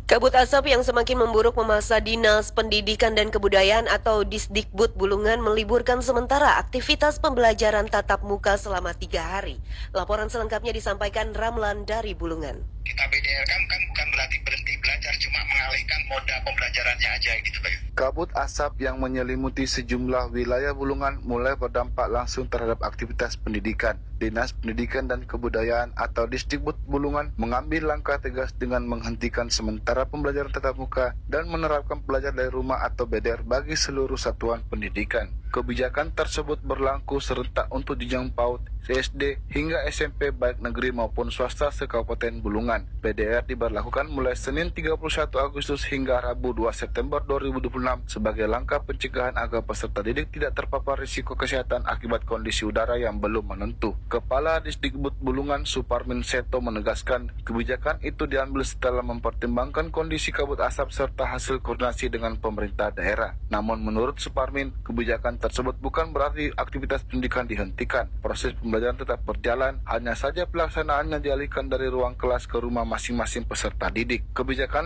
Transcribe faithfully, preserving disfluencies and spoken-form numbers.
Kabut asap yang semakin memburuk memaksa Dinas Pendidikan dan Kebudayaan atau Disdikbud Bulungan meliburkan sementara aktivitas pembelajaran tatap muka selama tiga hari. Laporan selengkapnya disampaikan Ramlan dari Bulungan. Kita B D R kan, kan bukan berarti berhenti belajar, cuma mengalihkan moda pembelajarannya aja gitu Pak. Kabut asap yang menyelimuti sejumlah wilayah Bulungan mulai berdampak langsung terhadap aktivitas pendidikan. Dinas Pendidikan dan Kebudayaan atau Disdikbud Bulungan mengambil langkah tegas dengan menghentikan sementara pembelajaran tatap muka dan menerapkan belajar dari rumah atau B D R bagi seluruh satuan pendidikan. Kebijakan tersebut berlaku serentak untuk jenjang PAUD, S D, hingga S M P baik negeri maupun swasta se-Kabupaten Bulungan. B D R diberlakukan mulai Senin tiga puluh satu Agustus hingga Rabu dua September dua ribu dua puluh enam sebagai langkah pencegahan agar peserta didik tidak terpapar risiko kesehatan akibat kondisi udara yang belum menentu. Kepala Disdikbud Bulungan Suparmin Seto menegaskan kebijakan itu diambil setelah mempertimbangkan kondisi kabut asap serta hasil koordinasi dengan pemerintah daerah. Namun menurut Suparmin, kebijakan tersebut bukan berarti aktivitas pendidikan dihentikan. Proses pembelajaran tetap berjalan, hanya saja pelaksanaannya dialihkan dari ruang kelas ke rumah masing-masing peserta didik. Kebijakan